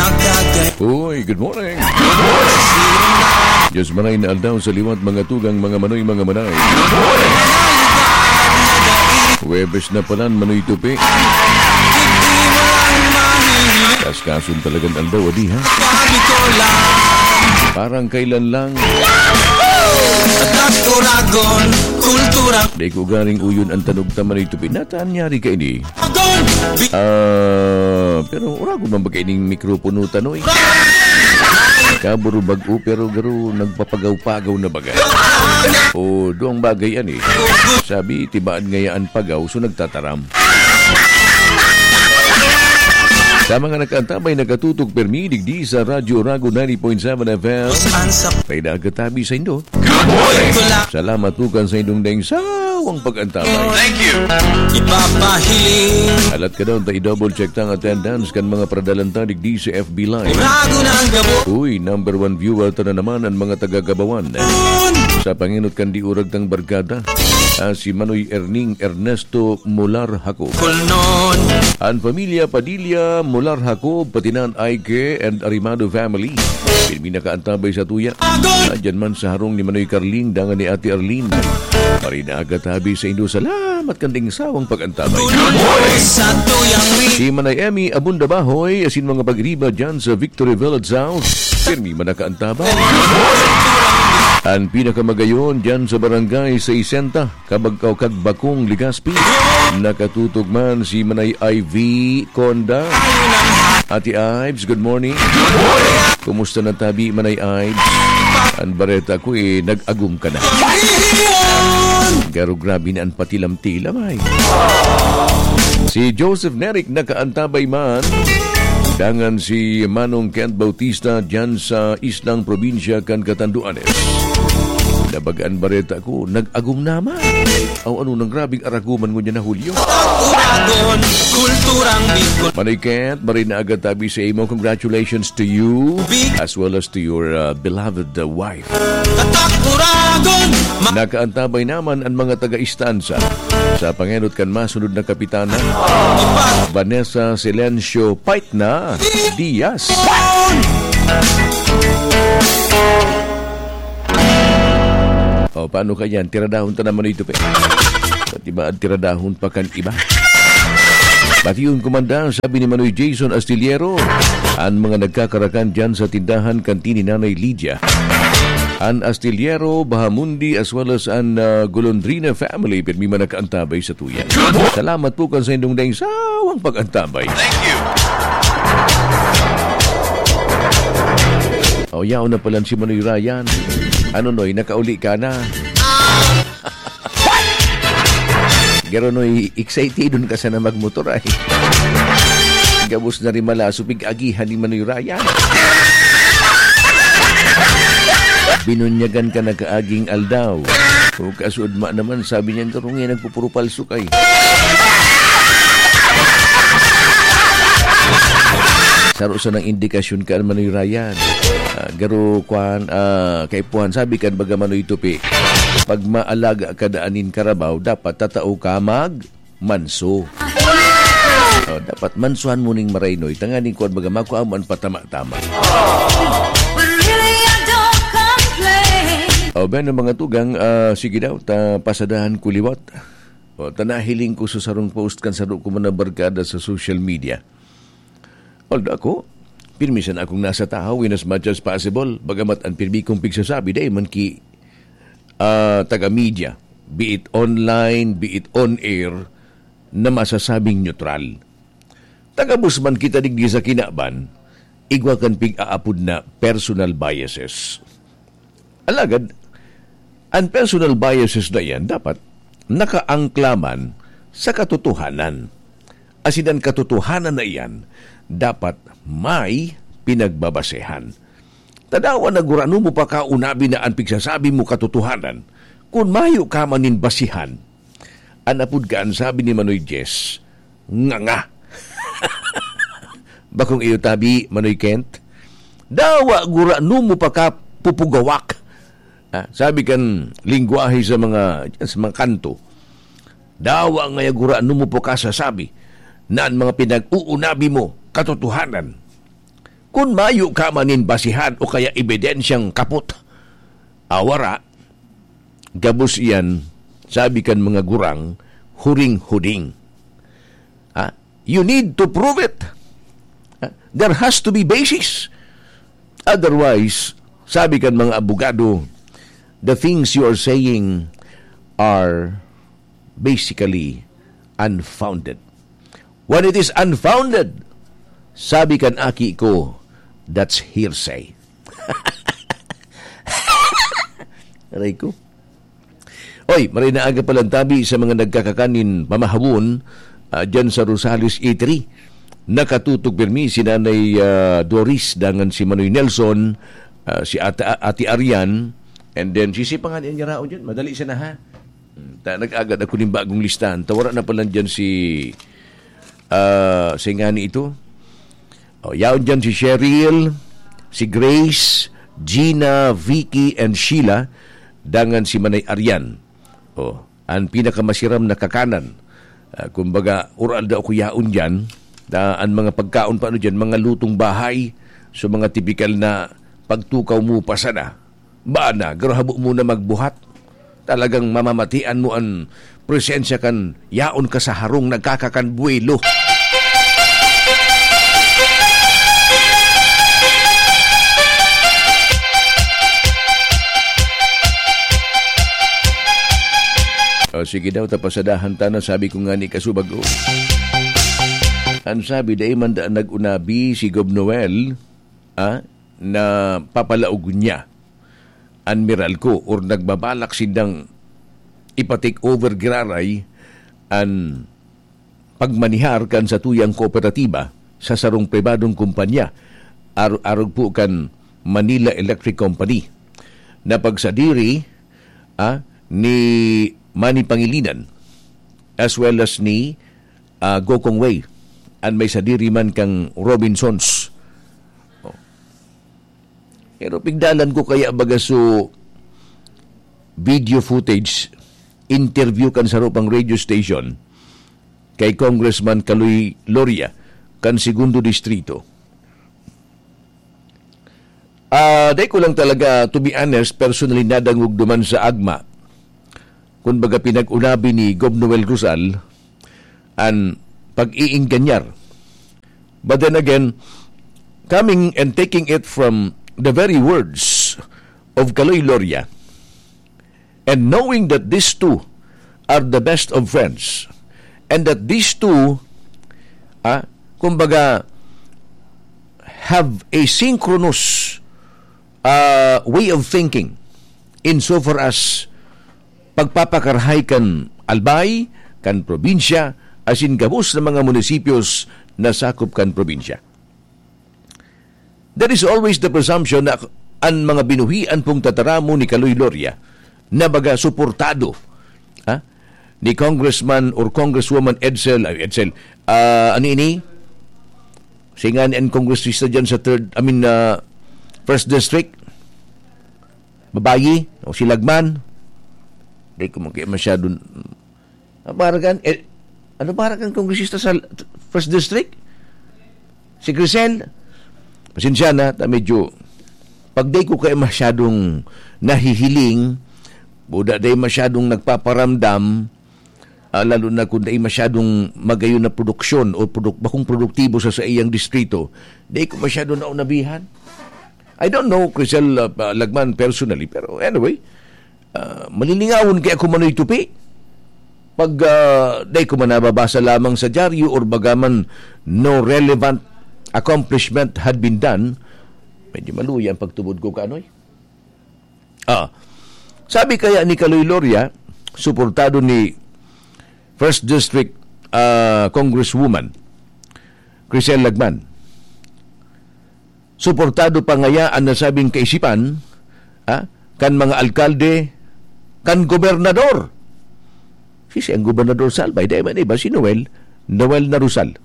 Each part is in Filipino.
Uy, good morning. Diyos manay na aldaw sa liwat mga tugang mga manoy mga manay. Webes na palan manoy tupi. Kaskasun talagang aldaw adi ha. Parang kailan lang. Di ko galing uyon ang tanog taman ito. Pinataan nyari ka ini. Pero urago man bagay ning mikropono tanoy. Kaburo bago pero garo nagpapagaw-pagaw na bagay. O doang bagay yan eh. Sabi tibaan ngayaan pagaw so nagtataram. Sa mga nakaantabay, nakatutog permi, digdi sa Radyo Rago 90.7 FM. May nagkatabi sa indo. Salamat tukan sa indong daing sawang pag-antabay. Thank you. Alat ka daw, double check tang attendance kan mga pradalanta digdi sa FB Live. Uy, number 1 viewer to na naman ang mga taga-Gabawan. Sa panginot kan di urag tang barkada. Si Manoy Erning Ernesto Mular Jacob. Ang pamilya Padilla Mular Jacob, patinan Aike and Arimado family. Pilmi nakaantabay sa tuya. Andyan man sa harong ni Manoy Carling, dangan ni Ate Arlene. Marina agatabi sa indo. Salamat kanding sawang pag-antabay. Si Manay Emmy Abunda Bahoy, asin mga pagriba dyan sa Victoryville at South. Pilmi man nakaantabay. Ang pinakamagayon dyan sa barangay sa Isenta, Kabagkaw Kagbakong Ligaspi. Nakatutok man si Manay Ivy Conda. Ate Ives, good morning. Kumusta na tabi, Manay Ives? Ang bareta ko nag-agum ka na. Garo grabe na ang patilam-tilam ay. Si Joseph Nerick nakaantabay man. Dangan si Manong Kent Bautista dyan sa Islang Probinsya kan Catanduanes. Nabagaan bareta ko, nag-agum naman. Aw ano nang grabing araguman mo niya na Hulyo. Manay Kent, marin na agad tabi sa imo. Congratulations to you as well as to your beloved wife. Nakaantabay naman ang mga taga-istansa sa pangenot kan masunod na kapitana Vanessa Silencio Paitna Diaz. O, paano ka yan? Tiradahon ta naman ito, pe. Pati ba ang tiradahon pa kan iba? Pati yung kumanda, sabi ni Manoy Jason Astillero, ang mga nagkakarakan dyan sa tindahan kantin ni Nanay Lydia. An Astillero, Bahamundi, as well as an Golondrina family, pirmi man nakaantabay sa tuyan. Salamat po kan sa indong daing sawang pag-antabay. Thank you. O, yaw na pala si Manoy Ryan. Ano noy, nakauli ka na. Garo noy, excited dun ka sana magmotor ay. Gabos na rin mala, supig agihan ni Manoy Ryan. Binunyagan ka na kaaging aldaw. O kasudma naman, sabi niya, karungin, nagpupurupalso kay. Saro sa ng indikasyon ka Manoy Ryan. Garo kwan kay Puan sabi kan baga Manoy Tupi, pag maalaga ka daanin karabaw dapat tatao ka manso. Dapat mansuhan mo ning maraynoy tanganing kwan baga makuaman patama-tama. Ben mga tugang sige daw ta pasadahan kuliwat. Tanahiling ko sa sarong post kan saro ko man barkada sa social media. Although ako, pirmisan akong nasa tao in as much as possible. Bagamat ang pirmi kong pigsasabi, day man ki taga-media, be it online, be it on-air, na masasabing neutral. Taga-bus man kita digdi sa kinaban, igwa kan pig-aapod na personal biases. Alagad, ang personal biases na yan dapat nakaangklaman sa katotohanan. Asin ang katotohanan na iyan, dapat may pinagbabasehan. Tadawa na gurano mo pa kaunabi na ang pigsasabi mo katotohanan, kung mayo ka manin basihan. Anapod ka ang sabi ni Manoy Jess, nga. Bakong iyo tabi, Manoy Kent? Dawa gurano mo pa ka pupugawak. Sabi kan lingwahe sa mga kanto. Dawa nga gurano mo pa ka sasabi na ang mga pinag-uunabi mo katotohanan. Kung mayo ka manin basihan o kaya ebidensyang kapot, awara, gabos iyan, sabi kan mga gurang, huring-huding. You need to prove it. There has to be basis. Otherwise, sabi kan mga abogado, the things you are saying are basically unfounded. When it is unfounded, sabi kan aki ko, that's hearsay. Aray ko. Oy, maray na aga palang tabi sa mga nagkakakanin pamahawon dyan sa Rosales Eatery. Nakatutok pirmi si Nanay Doris, dangan si Manoy Nelson, si Ate Arian, and then si pangalan niya rao dyan. Madali siya na ha. Nag-agad ako ng bagong listahan. Tawara na pala dyan si ngani ito. Yaon dyan si Cheryl, si Grace, Gina, Vicky, and Sheila, dangan si Manay Arian. Ang pinakamasiram na kakanan. Kumbaga, oral daw ko yaon dyan, ang mga pagkaon paano dyan, mga lutong bahay, so mga tipikal na pagtukaw mo pasana. Ba na, garahabo mo na magbuhat. Talagang mamamatian mo ang presensya kan, yaon ka sa harong nagkakakanbuelo. Sige daw, tapasadahan ta na, sabi ko nga ni Kasubag. Ang sabi, dahil man daan nag-unabi si Gob Noel na papalaog niya Admiral ko or nagbabalak sindang ipatik over giraray ang pagmanihar kan sa tuyang kooperatiba sa sarong pribadong kumpanya arog po kan Manila Electric Company na pagsadiri ni Manny Pangilinan as well as ni Gokong Wei and may sadiri man kang Robinsons. Pero pigdalan ko kaya baga so video footage, interview kan sa ropang radio station kay Congressman Kaloy Loria kan Segundo Distrito. Day ko lang talaga, to be honest, personally nadangog duman sa agma kung baga pinag-unabi ni Gob Noel Rosal ang pag-iingganyar. But then again, coming and taking it from the very words of Kaloy Loria and knowing that these two are the best of friends and that these two kumbaga have a synchronous way of thinking insofar as pagpapakarhay kan albay, kan probinsya, asin gabos na mga munisipios na sakop kan probinsya. There is always the presumption na ang mga binuhian pong tataramo ni Kaloy Loria na baga suportado ni Congressman or Congresswoman Edsel, ano ini? Singan and Congressista dyan sa First District, babayi, o si Lagman, di ko masyado, paragan, ano paragan Congressista sa First District? Si Grisel, pasensya na, medyo, pag di ko kayo masyadong nahihiling, buda di masyadong nagpaparamdam, lalo na kung di masyadong magayon na produksyon o bakong produktibo sa iyang distrito, di ko masyadong naunabihan. I don't know Crisel Lagman personally, pero anyway, malilingawon kaya ako mano'y tupi. Pag di ko manababasa lamang sa dyaryo or bagaman no relevant accomplishment had been done, medyo maluya ang pagtubod ko kanoy. Sabi kaya ni Kaloy Loria, suportado ni First District Congresswoman Crisel Lagman, suportado pa ngayaan na sabing kaisipan kan mga alkalde, kan gobernador. Ang gobernador Salbay, dahil man iba si Noel na Rosal.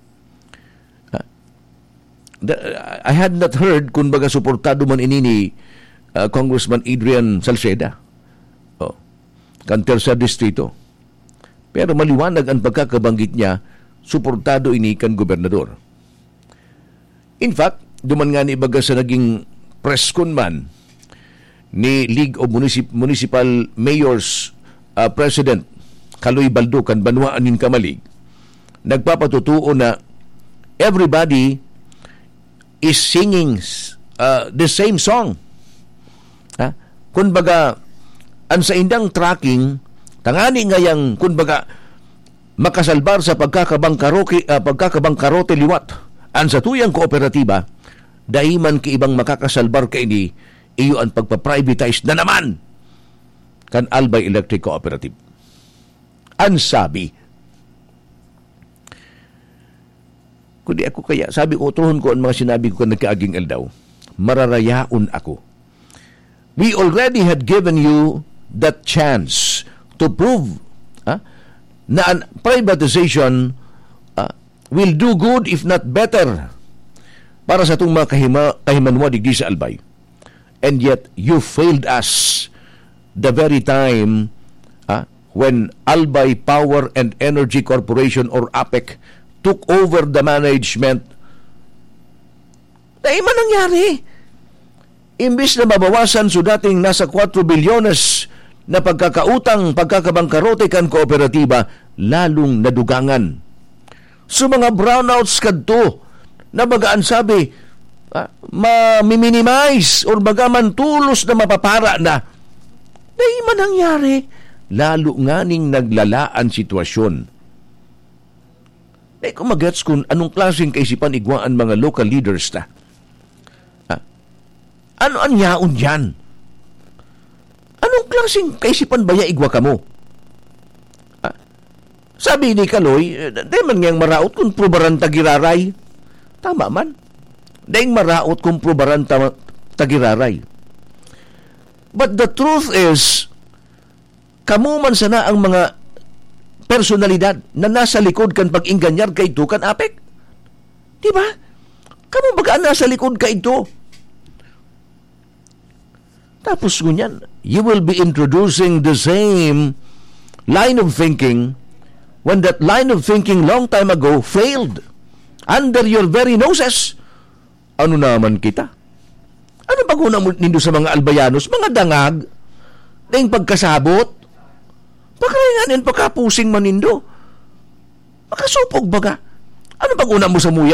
I had not heard kung baga suportado man ini ni Congressman Adrian Salceda kan Terza Distrito. Pero maliwanag ang pagkakabanggit niya, suportado ini kan gobernador. In fact, duman nga ni baga sa naging press con man ni League of Municipal Mayors President Kaloy Balducan Banwaanin Kamalig, nagpapatutuo na everybody is singing the same song. Kunbaga, ang sa indang tracking, tangani ngayang kunbaga makasalbar sa pagkakabangkarote liwat. Ang sa tuyang kooperatiba, daiman ki ibang makakasalbar ka ini, iyo ang pagpa-privatize na naman kan Albay Electric Cooperative. Ang sabi, kundi ako kaya, sabi ko, utuhon ko ang mga sinabi ko nagkaaging eldaw, mararayaon ako. We already had given you that chance to prove na an privatization will do good if not better para sa itong mga kahimanwa digdi sa Albay. And yet, you failed us the very time when Albay Power and Energy Corporation or APEC took over the management. Dahil man nangyari. Imbis na mabawasan so dating nasa 4 bilyones na pagkakabangkarote kan kooperatiba, lalong nadugangan. So mga brownouts kadto na bagaan sabi, ma-minimize or baga man tulos na mapapara na. Dahil man nangyari, lalo nga ning naglalaan sitwasyon. Eh kung magets kung anong klaseng kaisipan igwaan mga local leaders ta. Ano ang yaon yan? Anong klaseng kaisipan baya igwa ka mo? Sabi ni Kaloy, di man ngayang maraot kung probaran tagiraray. Tama man. Di maraot kung probaran tagiraray. But the truth is, kamo man sana ang mga personalidad na nasa likod kan pag-inganyar kay ito kan APEC. Diba? Kamo baga nasa likod kay ito. Tapos ngunyan, you will be introducing the same line of thinking when that line of thinking long time ago failed under your very noses. Ano naman kita? Ano ba guna nindo sa mga Albayanos? Mga dangag na yung pagkasabot? Pagkainganin pagkapusing manindo? Makasupog baga? Ano bang una mo sa muya?